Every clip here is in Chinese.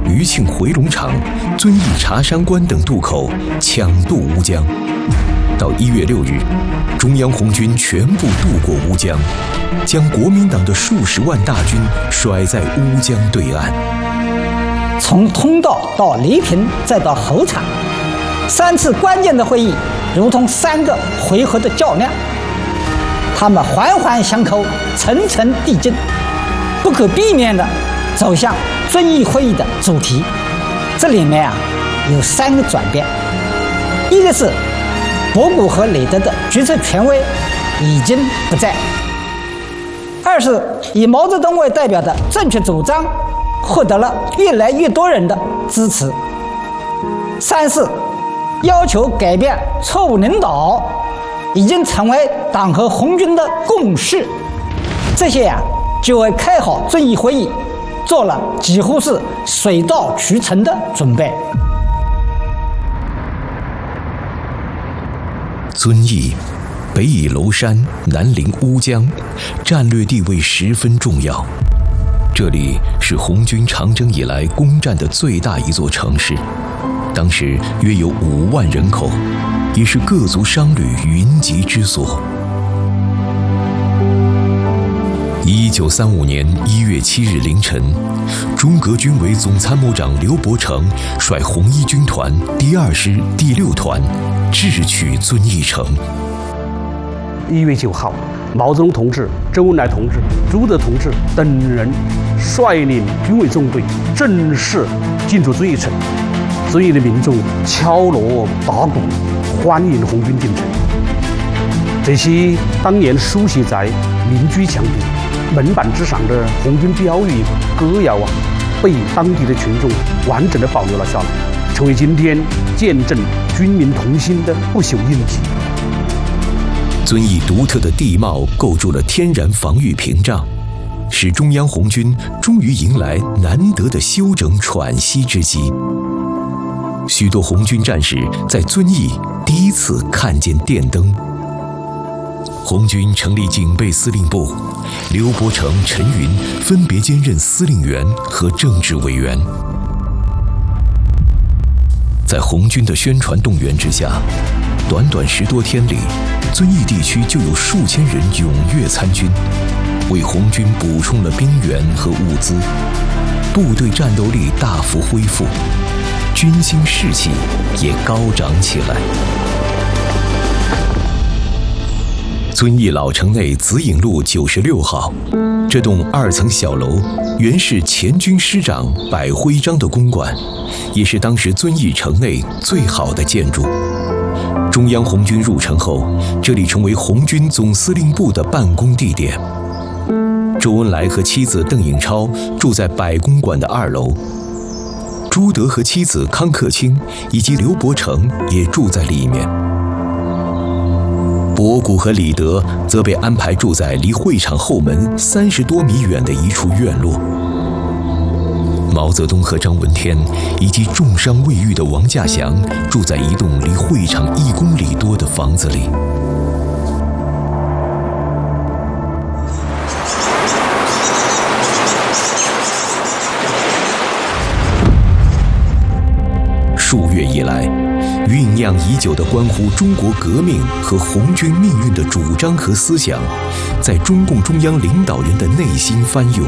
余庆回龙场、遵义茶山关等渡口抢渡乌江。到1月6日，中央红军全部渡过乌江，将国民党的数十万大军甩在乌江对岸。 从通道到黎平，再到后场，3次关键的会议，如同3个回合的较量，他们环环相扣，层层递进，不可避免地走向遵义会议的主题。这里面有3个转变：一个是博古和雷德的决策权威已经不在；二是以毛泽东为代表的正确主张获得了越来越多人的支持；三是要求改变错误领导已经成为党和红军的共识。这些就为开好遵义会议做了几乎是水到渠成的准备。 遵义北倚娄山，南临乌江，战略地位十分重要。这里是红军长征以来攻占的最大一座城市，当时约有5万人口，也是各族商旅云集之所。1935年1月7日凌晨，中革军委总参谋长刘伯承率红一军团第2师第6团智取遵义城。 1月9号，毛泽东同志、周恩来同志、朱德同志等人率领军委纵队正式进驻遵义城。遵义的民众敲锣打鼓，欢迎红军进城。这些当年书写在民居墙壁、门板之上的红军标语、歌谣被当地的群众完整地保留了下来，成为今天见证军民同心的不朽印记。 遵义独特的地貌构筑了天然防御屏障，使中央红军终于迎来难得的休整喘息之机。许多红军战士在遵义第一次看见电灯。红军成立警备司令部，刘伯承、陈云分别兼任司令员和政治委员。在红军的宣传动员之下，短短10多天里，遵义地区就有数千人踊跃参军，为红军补充了兵源和物资，部队战斗力大幅恢复，军心士气也高涨起来。遵义老城内紫影路96号，这栋2层小楼原是前军师长摆徽章的公馆，也是当时遵义城内最好的建筑。中央红军入城后，这里成为红军总司令部的办公地点。周恩来和妻子邓颖超住在摆公馆的2楼，朱德和妻子康克清以及刘伯承也住在里面。博古和李德则被安排住在离会场后门30多米远的一处院落。毛泽东和张闻天以及重伤未愈的王稼祥住在一栋离会场1公里多的房子里。数月以来，酝酿已久的关乎中国革命和红军命运的主张和思想，在中共中央领导人的内心翻涌。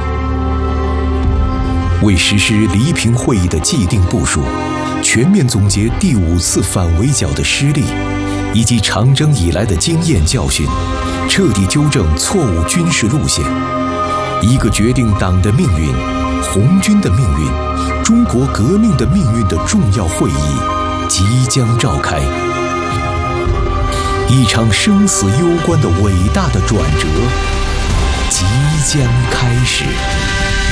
为实施黎平会议的既定部署，全面总结第5次反围剿的失利，以及长征以来的经验教训，彻底纠正错误军事路线，一个决定党的命运、红军的命运、中国革命的命运的重要会议即将召开。一场生死攸关的伟大的转折即将开始。